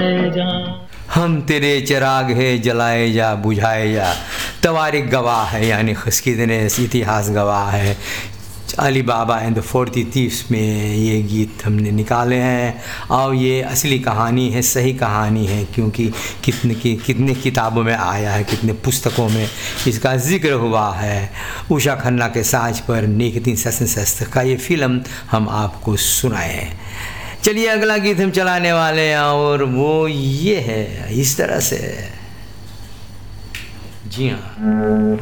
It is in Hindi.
हम तेरे चिराग है जलाए जा बुझाए जा, तवारीख गवाह है यानी खस्कीदने इतिहास गवाह है। अली बाबा एंड द 40 थीव्स में ये गीत हमने निकाले हैं और ये असली कहानी है, सही कहानी है, क्योंकि कितने किताबों में आया है, कितने पुस्तकों में इसका जिक्र हुआ है। उषा खन्ना के साज पर नेकती ससन शस्त्र का ये फिल्म हम आपको सुनाए हैं। चलिए अगला गीत हम चलाने वाले हैं और वो ये है इस तरह से। जी हाँ।